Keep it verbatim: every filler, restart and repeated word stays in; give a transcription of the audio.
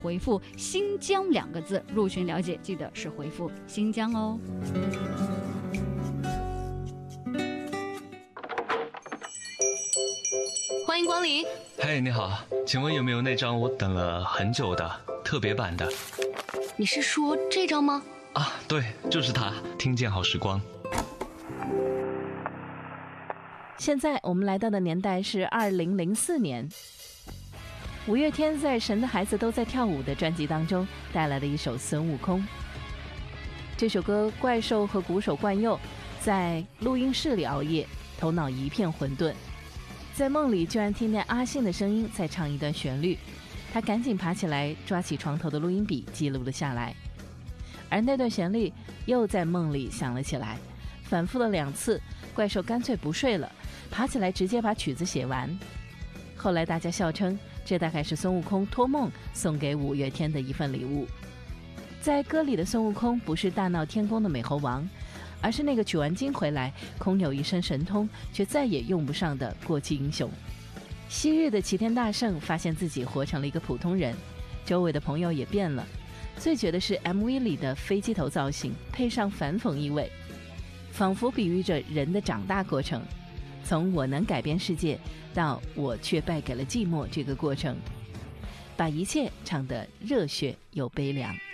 回复新疆两个字入群了解，记得是回复新疆哦。 欢迎光临。 嘿，你好，请问有没有那张我等了很久的特别版的？ 你是说这张吗？ 啊，对，就是它，听见好时光。 现在我们来到的年代是二零零四年，五月天在《神的孩子都在跳舞》的专辑当中带来了一首《孙悟空》。这首歌，怪兽和鼓手冠佑在录音室里熬夜，头脑一片混沌，在梦里居然听见阿信的声音在唱一段旋律，他赶紧爬起来，抓起床头的录音笔记录了下来。而那段旋律又在梦里响了起来，反复了两次，怪兽干脆不睡了，爬起来直接把曲子写完。后来大家笑称，这大概是孙悟空托梦送给五月天的一份礼物。在歌里的孙悟空不是大闹天宫的美猴王，而是那个取完经回来空有一身神通却再也用不上的过气英雄。昔日的齐天大圣发现自己活成了一个普通人，周围的朋友也变了。最绝的是 M V 里的飞机头造型配上反讽意味，仿佛比喻着人的长大过程，从我能改变世界到我却败给了寂寞这个过程，把一切唱得热血又悲凉。